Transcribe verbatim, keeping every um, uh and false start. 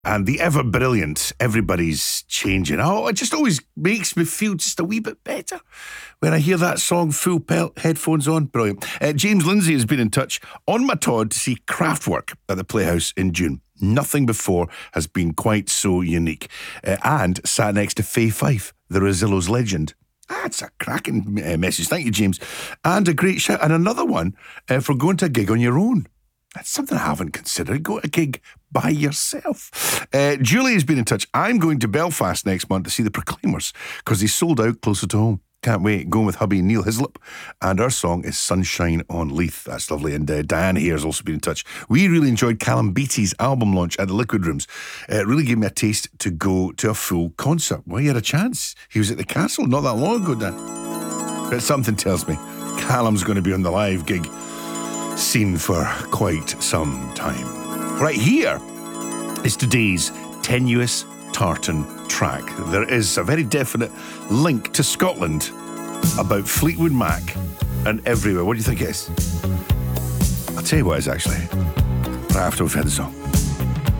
And the ever brilliant Everybody's Changing. Oh, it just always makes me feel just a wee bit better when I hear that song, full pelt, headphones on. Brilliant. Uh, James Lindsay has been in touch on my Todd to see Kraftwerk at the Playhouse in June. Nothing before has been quite so unique. Uh, and sat next to Faye Fife, the Rosillo's legend. That's a cracking uh, message. Thank you, James. And a great shout. And another one uh, for going to a gig on your own. That's something I haven't considered. Go to a gig by yourself. Uh, Julie has been in touch. I'm going to Belfast next month to see the Proclaimers because they sold out closer to home. Can't wait. Going with hubby Neil Hislop. And our song is Sunshine on Leith. That's lovely. And uh, Diane here has also been in touch. We really enjoyed Callum Beattie's album launch at the Liquid Rooms. Uh, it really gave me a taste to go to a full concert. Well, you had a chance. He was at the Castle not that long ago, Dan. But something tells me Callum's going to be on the live gig scene for quite some time. Right, here is today's Tenuous Tartan track. There is a very definite link to Scotland about Fleetwood Mac and everywhere. What do you think it is? I'll tell you what it is, actually, right after we've heard the song.